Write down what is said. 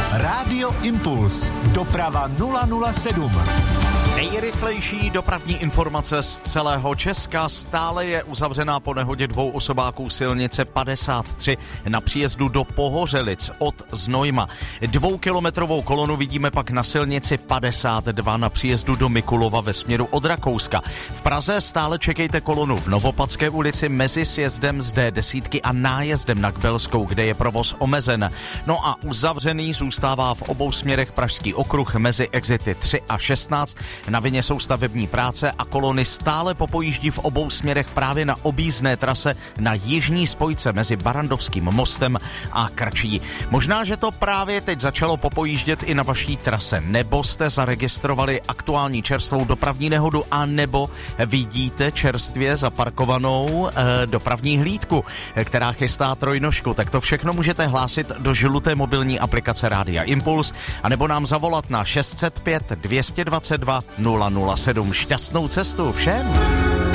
Rádio Impuls. Doprava 007. Nejrychlejší dopravní informace z celého Česka. Stále je uzavřená po nehodě 2 osobáků silnice 53 na příjezdu do Pohořelic od Znojma. 2kilometrovou kolonu vidíme pak na silnici 52 na příjezdu do Mikulova ve směru od Rakouska. V Praze stále čekejte kolonu v Novopadské ulici mezi sjezdem z D10 a nájezdem na Kbelskou, kde je provoz omezen. No a uzavřený zůstává v obou směrech Pražský okruh mezi exity 3 a 16. Na vině jsou stavební práce a kolony stále popojíždí v obou směrech právě na objízdné trase na jižní spojce mezi Barandovským mostem a Krčí. Možná, že to právě teď začalo popojíždět i na vaší trase, nebo jste zaregistrovali aktuální čerstvou dopravní nehodu, a nebo vidíte čerstvě zaparkovanou dopravní hlídku, která chystá trojnožku. Tak to všechno můžete hlásit do žluté mobilní aplikace Rádia Impuls, anebo nám zavolat na 605 222 007. Šťastnou cestu všem!